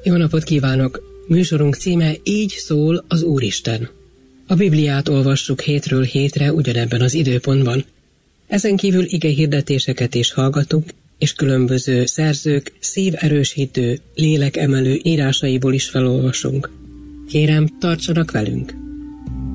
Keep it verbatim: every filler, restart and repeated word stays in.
Jó napot kívánok! Műsorunk címe Így szól az Úristen. A Bibliát olvassuk hétről hétre ugyanebben az időpontban. Ezen kívül igehirdetéseket is hallgatunk, és különböző szerzők szíverősítő, lélekemelő írásaiból is felolvasunk. Kérem, tartsanak velünk!